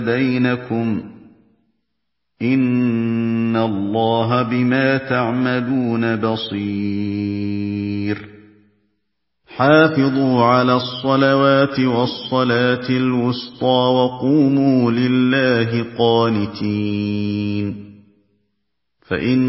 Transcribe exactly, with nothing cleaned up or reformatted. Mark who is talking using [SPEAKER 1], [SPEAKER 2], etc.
[SPEAKER 1] بَيْنَكُمْ ۚ إِنَّ اللَّهَ بِمَا تَعْمَلُونَ بَصِيرٌ. حَافِظُوا عَلَى الصَّلَوَاتِ وَالصَّلَاةِ الْوُسْطَىٰ وَقُومُوا لِلَّهِ قَانِتِينَ. فَإِنْ